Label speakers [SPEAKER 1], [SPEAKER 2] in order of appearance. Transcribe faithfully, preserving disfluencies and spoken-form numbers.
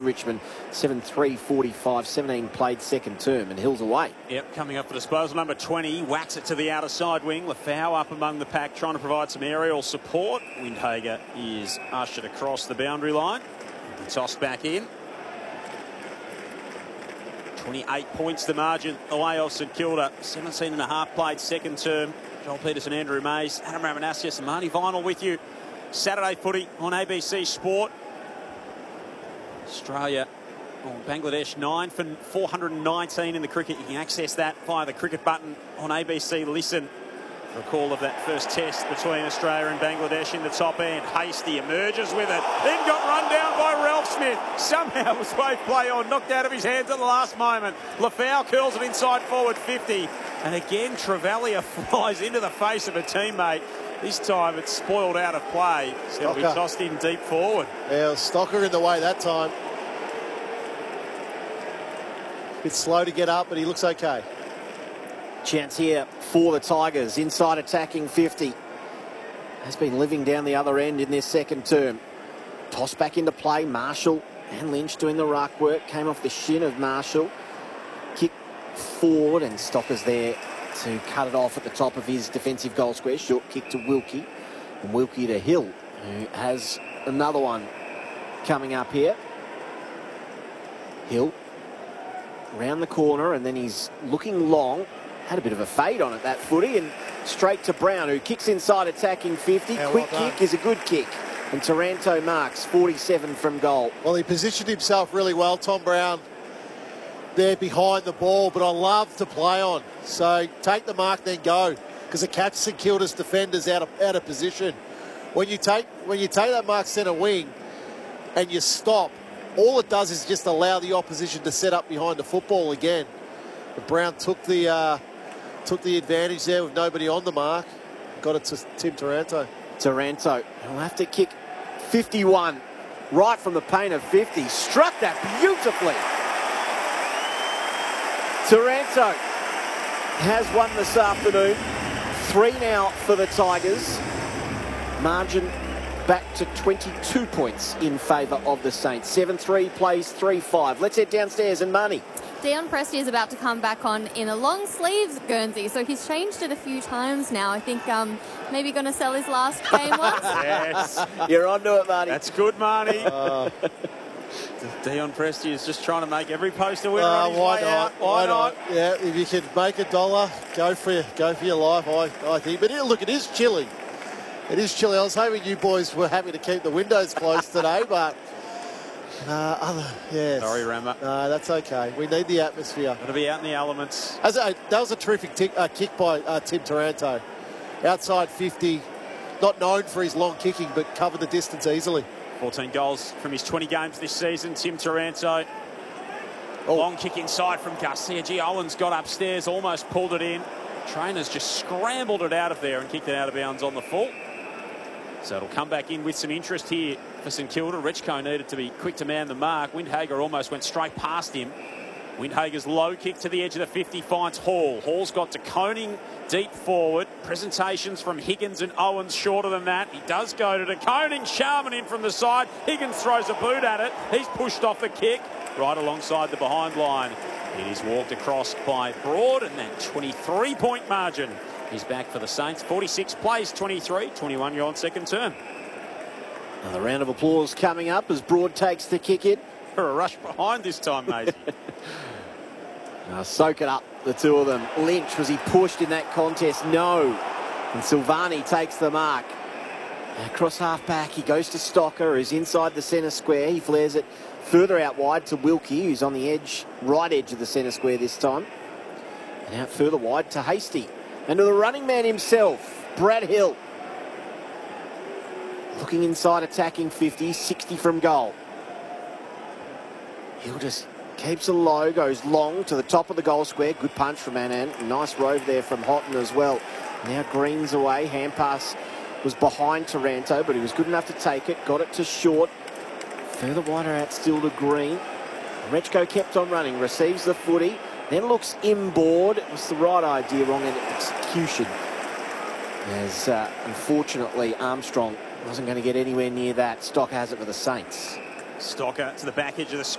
[SPEAKER 1] Richmond. seven three forty-five, seventeen played second term, and Hill's away.
[SPEAKER 2] Yep, coming up for disposal. Number twenty whacks it to the outer side wing. Lafau up among the pack, trying to provide some aerial support. Windhager is ushered across the boundary line. Tossed back in. twenty-eight points the margin away off St Kilda. seventeen and a half played second term. Joel Peterson, Andrew Mays, Adam Ramanasius and Marty Vinyl with you. Saturday footy on A B C Sport. Australia, oh, Bangladesh nine for four hundred nineteen in the cricket. You can access that via the cricket button on A B C Listen. Recall of that first test between Australia and Bangladesh in the top end. Hasty emerges with it, then got run down by Ralph Smith. Somehow was wave play on, knocked out of his hands at the last moment. Lafau curls it inside forward fifty. And again, Travalia flies into the face of a teammate. This time it's spoiled out of play. It's going to be tossed in deep forward.
[SPEAKER 3] Yeah, it was Stocker in the way that time. Bit slow to get up, but he looks okay.
[SPEAKER 1] Chance here for the Tigers. Inside attacking fifty. Has been living down the other end in this second term. Toss back into play. Marshall and Lynch doing the ruck work. Came off the shin of Marshall. Kick forward, and Stocker's there to cut it off at the top of his defensive goal square. Short kick to Wilkie. And Wilkie to Hill, who has another one coming up here. Hill round the corner, and then he's looking long. Had a bit of a fade on it, that footy, and straight to Brown, who kicks inside attacking fifty.
[SPEAKER 3] Yeah,
[SPEAKER 1] Quick
[SPEAKER 3] well
[SPEAKER 1] kick is a good kick. And Taranto marks forty-seven from goal.
[SPEAKER 3] Well, he positioned himself really well, Tom Brown, there behind the ball, but I love to play on. So take the mark, then go, because it catches St Kilda's defenders out of, out of position. When you take when you take that mark centre wing and you stop, all it does is just allow the opposition to set up behind the football again. But Brown took the uh, took the advantage there with nobody on the mark. Got it to Tim Taranto.
[SPEAKER 1] Taranto will have to kick fifty-one right from the paint of fifty. Struck that beautifully. Taranto has won this afternoon. Three now for the Tigers. Margin back to twenty-two points in favour of the Saints. seven three plays three five. Let's head downstairs and money.
[SPEAKER 4] Dion Presty is about to come back on in a long sleeves Guernsey, so he's changed it a few times now. I think um, maybe going to sell his last game once.
[SPEAKER 2] Yes.
[SPEAKER 1] You're onto it, Marty.
[SPEAKER 2] That's good, Marty.
[SPEAKER 3] Uh,
[SPEAKER 2] Dion Presty is just trying to make every poster winner
[SPEAKER 3] uh,
[SPEAKER 2] on his
[SPEAKER 3] why
[SPEAKER 2] way
[SPEAKER 3] not?
[SPEAKER 2] out. Why,
[SPEAKER 3] Why
[SPEAKER 2] not?
[SPEAKER 3] not? Yeah, if you can make a dollar, go for your, go for your life, I, I think. But here, look, it is chilly. It is chilly. I was hoping you boys were happy to keep the windows closed today, but uh, other, yes.
[SPEAKER 2] Sorry, Rammer.
[SPEAKER 3] No, that's okay. We need the atmosphere.
[SPEAKER 2] Got to be out in the elements.
[SPEAKER 3] As a, that was a terrific tick, uh, kick by uh, Tim Taranto. Outside fifty, not known for his long kicking, but covered the distance easily.
[SPEAKER 2] fourteen goals from his twenty games this season. Tim Taranto. Oh. Long kick inside from Garcia. G. Owens got upstairs, almost pulled it in. Trainers just scrambled it out of there and kicked it out of bounds on the full. So it'll come back in with some interest here for St Kilda. Richco needed to be quick to man the mark. Windhager almost went straight past him. Windhager's low kick to the edge of the fifty finds Hall. Hall's got to Koning deep forward. Presentations from Higgins and Owens shorter than that. He does go to the Koning. Sharman in from the side. Higgins throws a boot at it. He's pushed off the kick right alongside the behind line. It is walked across by Broad, and that twenty-three point margin is back for the Saints. forty-six plays twenty-three, twenty-one year on second term.
[SPEAKER 1] Another round of applause coming up as Broad takes the kick in.
[SPEAKER 2] For a rush behind this time, mate.
[SPEAKER 1] Now soak it up, the two of them. Lynch, was he pushed in that contest? No. And Silvani takes the mark. Across half back, he goes to Stocker, who's inside the centre square. He flares it further out wide to Wilkie, who's on the edge, right edge of the centre square this time. And out further wide to Hasty. And to the running man himself, Brad Hill. Looking inside, attacking fifty, sixty from goal. Hill just keeps it low, goes long to the top of the goal square. Good punch from Annan. Nice rove there from Houghton as well. Now Green's away. Hand pass was behind Taranto, but he was good enough to take it. Got it to Short. Further wider out still to Green. Rechko kept on running. Receives the footy. Then looks inboard. It was the right idea, wrong in execution. As uh, unfortunately Armstrong wasn't going to get anywhere near that. Stock has it for the Saints.
[SPEAKER 2] Stocker to the back edge of the